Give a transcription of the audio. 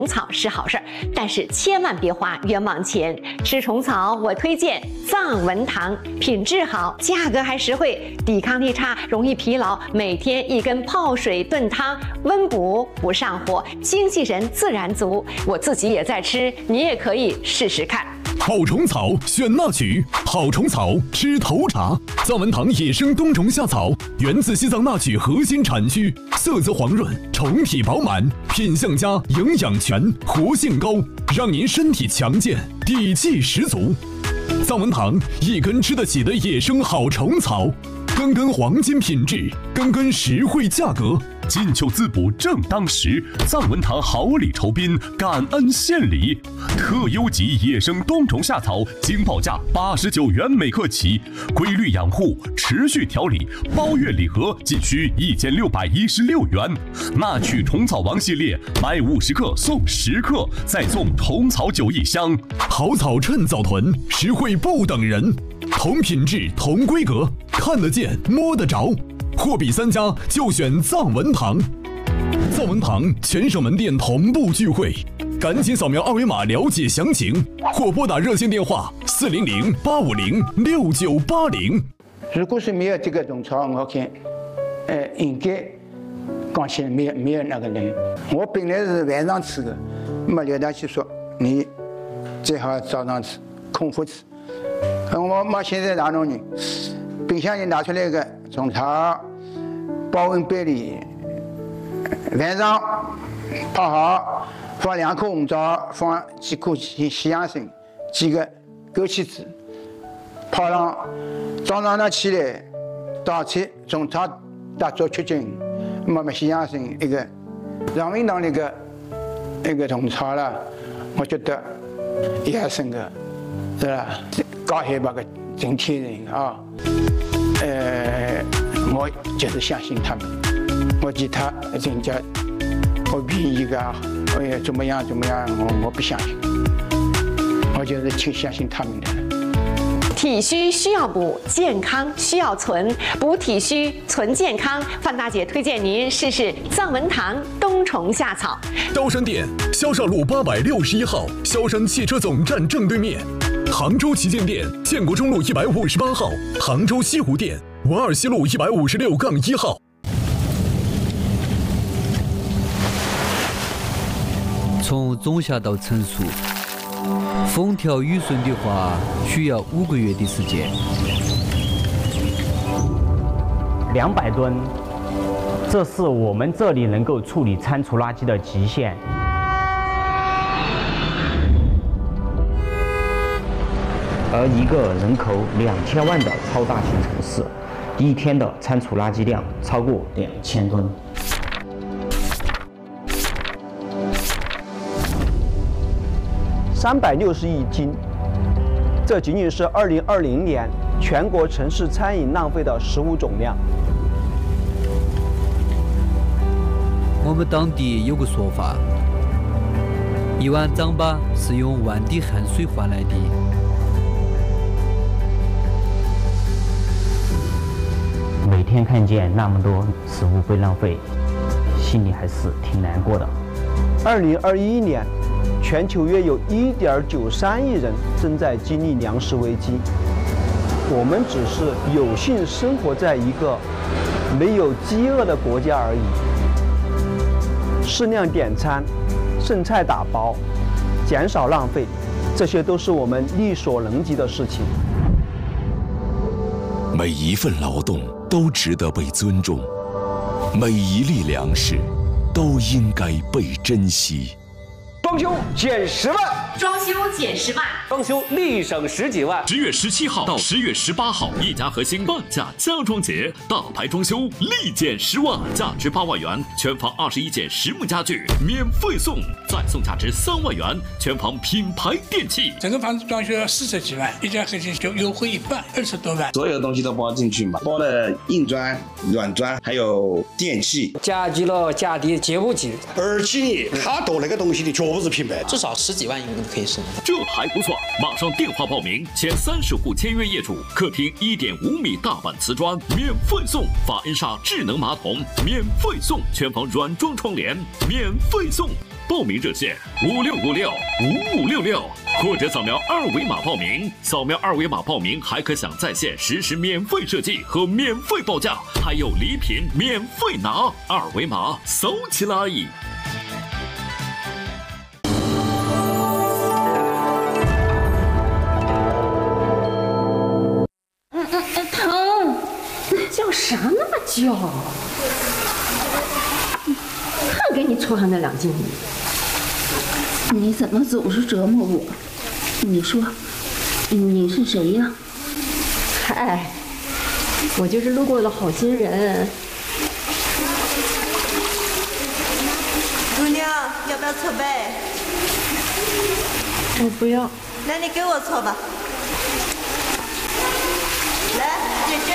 虫草是好事儿，但是千万别花冤枉钱。吃虫草，我推荐藏文堂，品质好，价格还实惠，抵抗力差，容易疲劳，每天1根泡水炖汤，温补不上火，精气神自然足。我自己也在吃，你也可以试试看。 好虫草选那曲，好虫草吃头茶。藏文堂野生冬虫夏草源自西藏那曲核心产区，色泽黄润，虫体饱满，品相佳，营养全，活性高，让您身体强健，底气十足。藏文堂1根吃得起的野生好虫草，根根黄金品质，根根实惠价格。 金秋滋补正当时，藏文堂好礼酬宾，感恩献礼。特优级野生冬虫夏草，经报价89元每克起，规律养护，持续调理，包月礼盒仅需1616元。那曲虫草王系列，买50克送10克，再送虫草酒1箱。 好草趁早囤，实惠不等人，同品质同规格，看得见摸得着。货比3家就选藏文堂。藏文堂全省门店同步聚会，赶紧扫描2维码了解详情，或拨打热线电话400-850-6980。 如果是没有这个虫草，我看，应该讲起来没有那个人。我本来是晚上吃的，那刘大去说你最好早上吃，空腹吃。我妈现在哪弄呢？冰箱里拿出来个虫草，保温杯里，晚上泡好，放2颗红枣，放几颗西洋参，几个枸杞子，泡上，早上呢起来倒出虫草打做吃进，那么西洋参一个，让运动那个虫草了，我觉得也是个，是吧？高海拔个整体人啊。我就是相信他们，我其他人家我比一个怎么样，我不相信，我就是挺相信他们的。 体虚需要补，健康需要存，补体虚存健康。范大姐推荐您试试藏文堂冬虫夏草。 高山店萧少路861号，萧山汽车总站正对面。杭州旗舰店建国中路158号，杭州西湖店文二西路156-1号。 从种下到成熟，风调雨顺的话，需要5个月的时间。 200吨，这是我们这里能够处理餐厨垃圾的极限。而一个人口2000万的超大型城市，1天的餐厨垃圾量超过2000吨。 360亿斤，这仅仅是2020年全国城市餐饮浪费的食物总量。 我们当地有个说法，1碗糌粑是用1万滴汗水换来的。 每天看见那么多食物被浪费，心里还是挺难过的。 2021年，全球约有1.93亿人正在经历粮食危机。我们只是有幸生活在一个没有饥饿的国家而已。适量点餐，剩菜打包，减少浪费，这些都是我们力所能及的事情。 每一份劳动都值得被尊重，每一粒粮食都应该被珍惜。 装修减10万， 装修减10万， 装修立省10几万。 10月17号到10月18号，一家核心半价家装节，大牌装修立减10万，价值8万元，全房21件实木家具免费送，再送价值3万元，全房品牌电器。 整个房子装修要40几万，一家核心就优惠一半，20多万。 所有的东西都包进去嘛，包了硬砖、软砖，还有电器。 家具了家电接不起， 而且他做那个东西的绝不是品牌， 至少10几万应该可以省。 这还不错，马上电话报名，前30户签约业主，客厅1.5米大板瓷砖免费送，法恩莎智能马桶免费送，全房软装窗帘免费送。 报名热线56565566，或者扫描2维码报名。扫描2维码报名还可享在线实时免费设计和免费报价，还有礼品免费拿。2维码扫起来！ 疼，叫啥那么叫？看给你戳上那2斤米。 你怎么总是折磨我？你说，你是谁呀？ 嗨，我就是路过的好心人。 姑娘，要不要搓背？ 我不要。 那你给我搓吧。来，姐姐。